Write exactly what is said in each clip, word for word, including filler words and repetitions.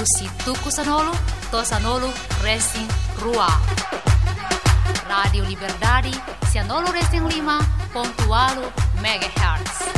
usi tuku sanolo, to sanolo Racing Rua. Radio Liberdade, Sanolo Racing lima ponto oito megahertz.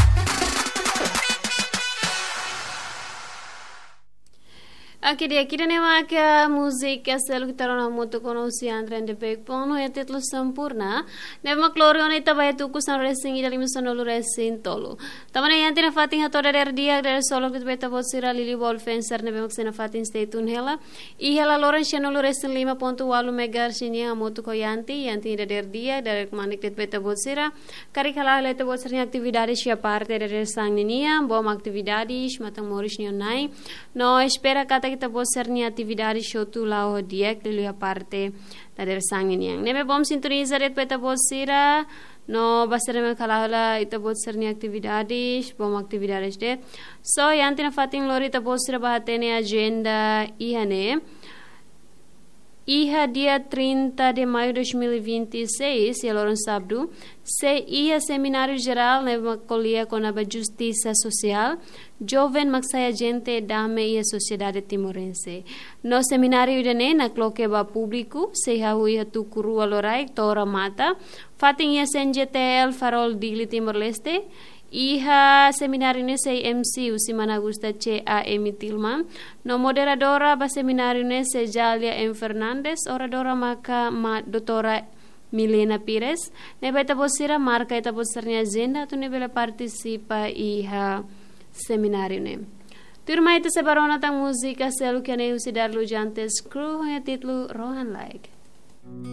Aqui dia aqui nem há que a música selo que tarona muito conheci André de Pekpono é título Sampurna. Neva Clorione também tu kusan racing ida lima sonolo racing tolo. Também yanti na fatin hatora der dia der solo que beta bosira Lili Wolfenser neva maksena fatin stay tune hela. I hela Loren sonolo racing lima ponto oito megahertz ni a moto koyanti yanti der dia der manik det beta bosira. Kari kala lete bosira atividades sia parte der sang ninia bom atividades matang moris ni onai. No espera kata kita boser ni atividade shotu lao dia que lui parte da der sangin yang nebe bom sintonizar et peta bosira no basere me kala ita boser ni atividades bom atividades de so yantina fatin lori ita bosira bahatene agenda ihane Iha dia trinta de maio de dois mil e vinte e seis, e agora um sábado, se ia seminário geral na colia com a justiça social, jovem maksaya gente dame e a sociedade timorense. No seminário idane na cloqueba público, se hahu ia tukuru alorai tora mata, fatin ia sen G T L farol digli Timor-Leste, Iha seminário nesse M C o Simana Augusta Che A M Tilman, no moderadora ba seminário nesse Jalia M Fernandes, oradora maka ma doutora Milena Pires, neba ita bosira marca ita bosirnya agenda tu nebela participa iha seminário ne. Turma ita sebarona tang música selu que ne usidar lujantes crew ya titlu Rohan Like.